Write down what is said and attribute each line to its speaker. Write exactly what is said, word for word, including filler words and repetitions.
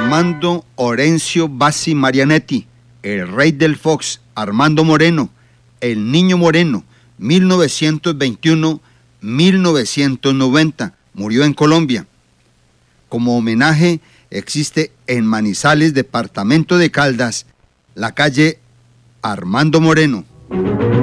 Speaker 1: Armando Orencio Bassi Marianetti, el rey del Fox, Armando Moreno, el Niño Moreno, mil novecientos veintiuno a mil novecientos noventa, murió en Colombia. Como homenaje existe en Manizales, departamento de Caldas, la calle Armando Moreno.